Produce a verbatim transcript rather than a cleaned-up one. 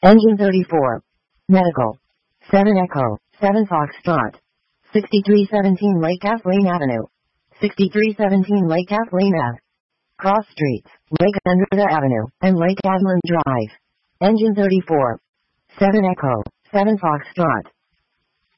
Engine thirty-four. Medical. seven Echo, seven Foxtrot. sixty-three seventeen Lake Kathleen Avenue. sixty-three seventeen Lake Kathleen Ave. Cross Streets, Lake Henrietta Avenue, and Lake Adlin Drive. Engine thirty-four. seven Echo, seven Foxtrot.